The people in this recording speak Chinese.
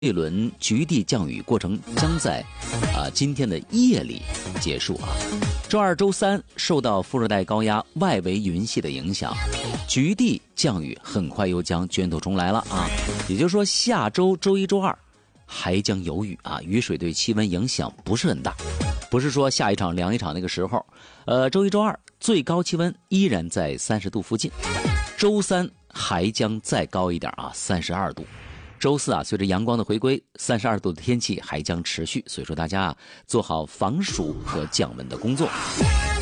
这轮局地降雨过程将在今天的夜里结束啊。周二、周三受到副热带高压外围云系的影响，局地降雨很快又将卷土重来了啊。也就是说，下周周一、周二还将有雨啊，雨水对气温影响不是很大，不是说下一场凉一场那个时候。周一、周二最高气温依然在30度附近，周三还将再高一点啊，32度。周四随着阳光的回归，32度的天气还将持续，所以说大家做好防暑和降温的工作。